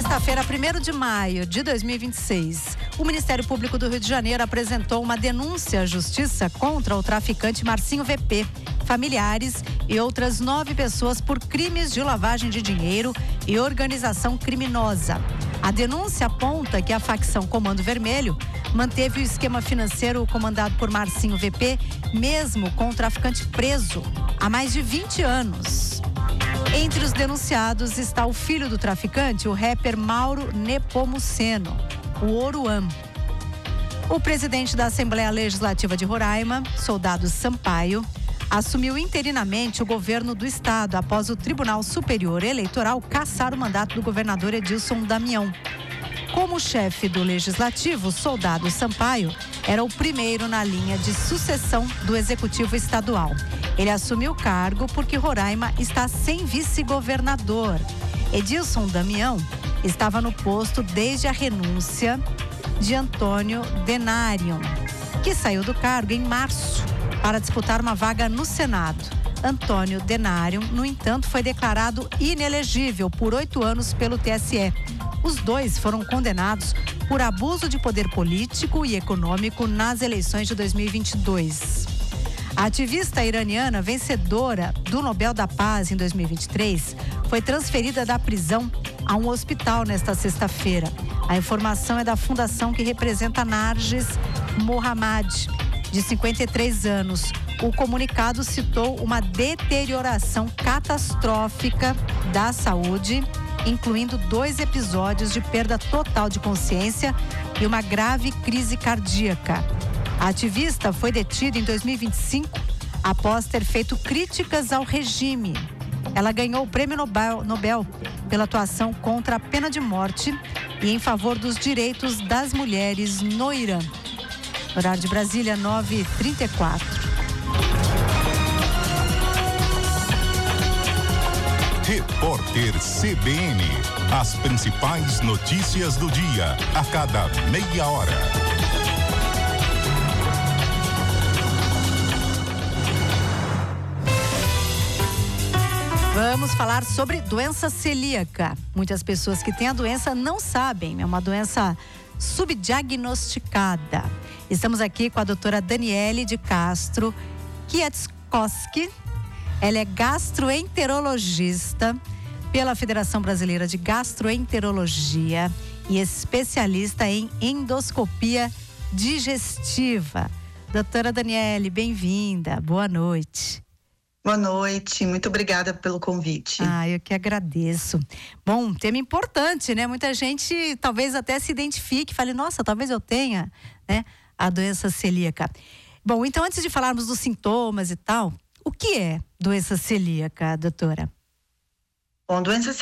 sexta-feira, 1º de maio de 2026, o Ministério Público do Rio de Janeiro apresentou uma denúncia à Justiça contra o traficante Marcinho VP, familiares e outras 9 pessoas por crimes de lavagem de dinheiro e organização criminosa. A denúncia aponta que a facção Comando Vermelho manteve o esquema financeiro comandado por Marcinho VP, mesmo com o traficante preso há mais de 20 anos. Entre os denunciados está o filho do traficante, o rapper Mauro Nepomuceno, o Oruan. O presidente da Assembleia Legislativa de Roraima, Soldado Sampaio, assumiu interinamente o governo do estado após o Tribunal Superior Eleitoral cassar o mandato do governador Edilson Damião. Como chefe do Legislativo, Soldado Sampaio era o primeiro na linha de sucessão do Executivo Estadual. Ele assumiu o cargo porque Roraima está sem vice-governador. Edilson Damião estava no posto desde a renúncia de Antônio Denarion, que saiu do cargo em março para disputar uma vaga no Senado. Antônio Denarion, no entanto, foi declarado inelegível por 8 anos pelo TSE. Os dois foram condenados por abuso de poder político e econômico nas eleições de 2022. A ativista iraniana vencedora do Nobel da Paz em 2023 foi transferida da prisão a um hospital nesta sexta-feira. A informação é da fundação que representa Narges Mohammadi, de 53 anos. O comunicado citou uma deterioração catastrófica da saúde, incluindo 2 episódios de perda total de consciência e uma grave crise cardíaca. A ativista foi detida em 2025 após ter feito críticas ao regime. Ela ganhou o Prêmio Nobel pela atuação contra a pena de morte e em favor dos direitos das mulheres no Irã. Horário de Brasília, 9h34. Repórter CBN. As principais notícias do dia, a cada meia hora. Vamos falar sobre doença celíaca. Muitas pessoas que têm a doença não sabem, é uma doença subdiagnosticada. Estamos aqui com a doutora Daniele de Castro Kwiatkowski. Ela é gastroenterologista pela Federação Brasileira de Gastroenterologia e especialista em endoscopia digestiva. Doutora Daniele, bem-vinda. Boa noite. Boa noite, muito obrigada pelo convite. Eu que agradeço. Bom, tema importante, né? Muita gente talvez até se identifique, fale, nossa, talvez eu tenha, né, a doença celíaca. Bom, então antes de falarmos dos sintomas e tal, o que é doença celíaca, doutora? Bom, doença